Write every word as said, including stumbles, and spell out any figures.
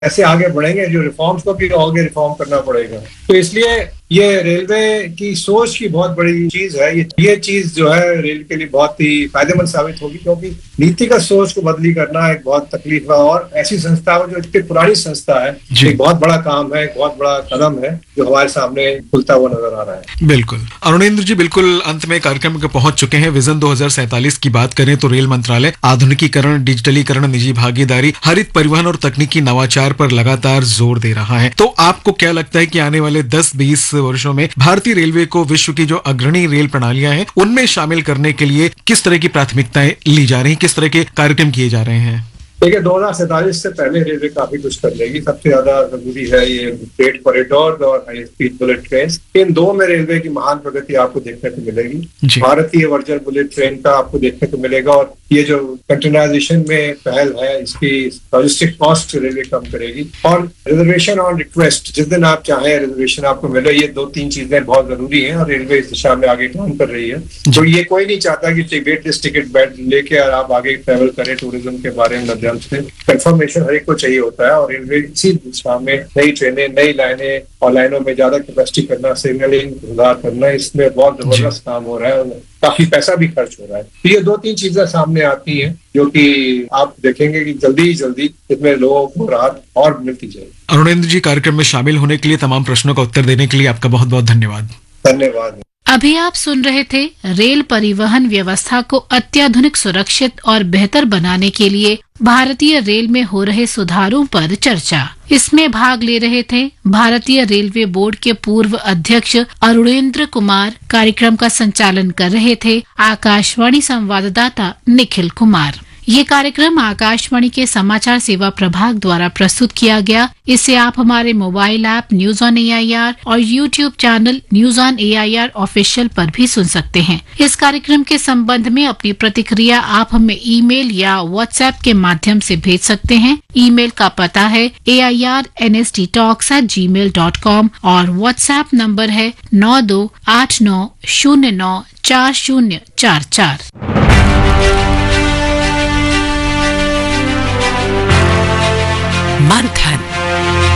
ऐसे आगे बढ़ेंगे, जो रिफॉर्म्स को भी आगे रिफॉर्म करना पड़ेगा। तो इसलिए ये रेलवे की सोच की बहुत बड़ी चीज है। ये ये चीज जो है रेल के लिए बहुत ही फायदेमंद साबित होगी, क्योंकि नीतिगत सोच को बदली करना एक बहुत तकलीफ है, और ऐसी संस्था जो इतनी पुरानी संस्था है, एक बहुत बड़ा काम है, एक बहुत बड़ा कदम है जो हमारे सामने खुलता हुआ नजर आ रहा है। बिल्कुल अरुणेंद्र जी, बिल्कुल अंत में कार्यक्रम के पहुंच चुके हैं। विजन दो हज़ार सैंतालीस की बात करें तो रेल मंत्रालय आधुनिकीकरण, डिजिटलीकरण, निजी भागीदारी, हरित परिवहन और तकनीकी नवाचार पर लगातार जोर दे रहा है। तो आपको क्या लगता है कि आने वाले दस बीस वर्षों में भारतीय रेलवे को विश्व की जो अग्रणी रेल प्रणालियां हैं उनमें शामिल करने के लिए किस तरह की प्राथमिकताएं ली जा रही हैं, किस तरह के कार्यक्रम किए जा रहे हैं? देखिए, दो हजार सैंतालीस से पहले रेलवे काफी कुछ कर लेगी। सबसे ज्यादा जरूरी है ये फ्रेट कॉरिडोर और हाई स्पीड बुलेट ट्रेन। इन दो में रेलवे की महान प्रगति आपको देखने को मिलेगी। भारतीय वर्जन बुलेट ट्रेन का आपको देखने को मिलेगा, और ये जो कंटेनराइजेशन में पहल है, इसकी लॉजिस्टिक कॉस्ट रेलवे कम करेगी। और रिजर्वेशन ऑन रिक्वेस्ट, जिस दिन आप चाहें रिजर्वेशन आपको मिले, ये दो तीन चीजें बहुत जरूरी हैं और रेलवे इस दिशा में आगे काम कर रही है। तो ये कोई नहीं चाहता कि वेट लिस्ट टिकट बैठ लेके और आप आगे ट्रेवल करें टूरिज्म के बारे में। कंफर्मेशन हर एक को चाहिए होता है, और रेलवे इसी दिशा में नई ट्रेनें, नई लाइनें और लाइनों में ज्यादा कैपेसिटी करना, सिग्नलिंग सुधार करना, इसमें बहुत जबरदस्त काम हो रहा है, काफी पैसा भी खर्च हो रहा है। तो ये दो तीन चीजें सामने आती हैं जो कि आप देखेंगे कि जल्दी ही जल्दी इसमें लोगों को राहत और मिलती जाएगी। अरुणेंद्र जी, कार्यक्रम में शामिल होने के लिए, तमाम प्रश्नों का उत्तर देने के लिए आपका बहुत बहुत धन्यवाद। धन्यवाद। अभी आप सुन रहे थे रेल परिवहन व्यवस्था को अत्याधुनिक, सुरक्षित और बेहतर बनाने के लिए भारतीय रेल में हो रहे सुधारों पर चर्चा। इसमें भाग ले रहे थे भारतीय रेलवे बोर्ड के पूर्व अध्यक्ष अरुणेंद्र कुमार। कार्यक्रम का संचालन कर रहे थे आकाशवाणी संवाददाता निखिल कुमार। ये कार्यक्रम आकाशवाणी के समाचार सेवा प्रभाग द्वारा प्रस्तुत किया गया। इसे आप हमारे mobile app news on A I R और YouTube channel news on A I R official पर भी सुन सकते हैं। इस कार्यक्रम के संबंध में अपनी प्रतिक्रिया आप हमें ईमेल या व्हाट्सएप के माध्यम से भेज सकते हैं। ईमेल का पता है ए I R N S T talks eight ji mail dot com और व्हाट्सएप नंबर है नौ दो आठ नौ शून्य नौ चार शून्य चार चार। मंथन